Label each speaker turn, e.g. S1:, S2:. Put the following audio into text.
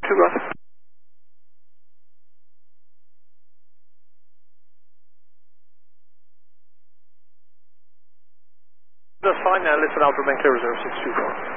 S1: 2 Roger. That's fine now, listen out, remain clear, 0624.